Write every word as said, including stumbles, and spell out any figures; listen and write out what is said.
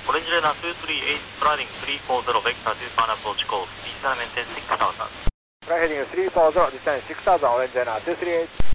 Orange Radar two three eight, sliding three four zero, vector two final approach call, descent maintain six thousand. Right heading three four zero, descent six thousand, Orange Radar two three eight.